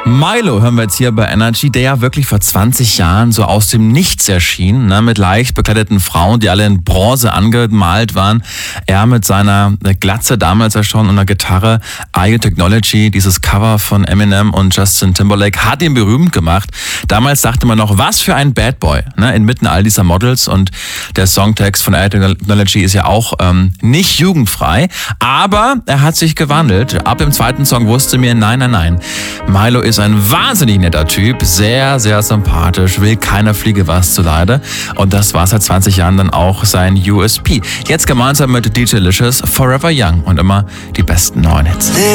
Milo hören wir jetzt hier bei Energy, der ja wirklich vor 20 Jahren so aus dem Nichts erschien, ne, mit leicht bekleideten Frauen, die alle in Bronze angemalt waren. Er mit seiner Glatze damals ja schon und einer Gitarre, Eye Technology, dieses Cover von Eminem und Justin Timberlake, hat ihn berühmt gemacht. Damals dachte man noch, was für ein Bad Boy, ne, inmitten all dieser Models, und der Songtext von Eye Technology ist ja auch nicht jugendfrei, aber er hat sich gewandelt. Ab dem zweiten Song wusste mir, nein, Milo ist ein wahnsinnig netter Typ, sehr, sehr sympathisch, will keiner Fliege was zuleide. Und das war seit 20 Jahren dann auch sein USP. Jetzt gemeinsam mit DJ Licious, Forever Young und immer die besten neuen Hits.